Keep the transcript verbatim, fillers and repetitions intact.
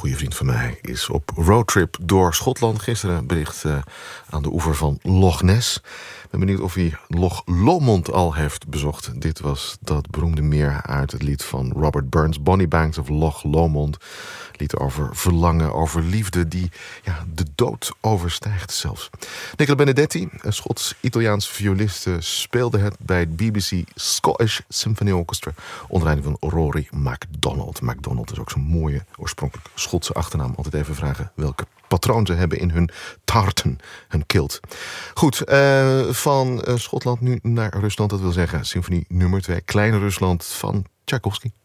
goede vriend van mij, is op roadtrip door Schotland. Gisteren bericht uh, aan de oever van Loch Ness. Ik ben benieuwd of hij Loch Lomond al heeft bezocht. Dit was dat beroemde meer uit het lied van Robert Burns, Bonnie Banks of Loch Lomond. Lied over verlangen, over liefde die ja, de dood overstijgt zelfs. Nicola Benedetti, een Schots-Italiaans violiste, speelde het bij het B B C Scottish Symphony Orchestra onder leiding van Rory MacDonald. MacDonald is ook zo'n mooie, oorspronkelijk Schotse achternaam. Altijd even vragen welke patroon ze hebben in hun tartan, hun kilt. Goed, uh, van uh, Schotland nu naar Rusland. Dat wil zeggen symfonie nummer twee, Kleine Rusland van Tchaikovsky.